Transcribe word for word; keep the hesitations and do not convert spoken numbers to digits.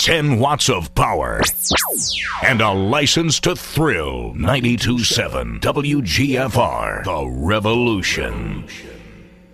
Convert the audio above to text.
ten watts of power, and a license to thrill. ninety-two point seven W G F R, The Revolution.